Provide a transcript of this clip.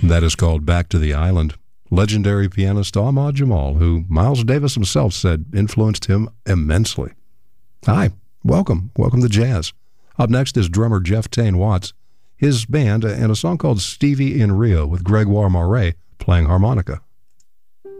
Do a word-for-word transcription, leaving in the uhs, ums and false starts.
That is called Back to the Island. Legendary pianist Ahmad Jamal, who Miles Davis himself said influenced him immensely. Hi, welcome. Welcome to jazz. Up next is drummer Jeff Tane Watts, his band, and a song called Stevie in Rio with Gregoire Moret playing harmonica.